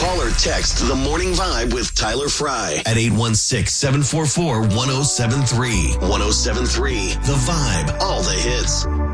Call or text The Morning Vibe with Tyler Fry at 816-744-1073. 1073. The Vibe. All the hits.